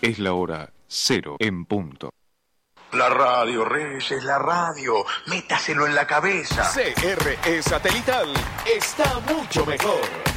Es la hora 0 en punto. La radio, Reyes, la radio. Métaselo en la cabeza. CRE Satelital está mucho mejor.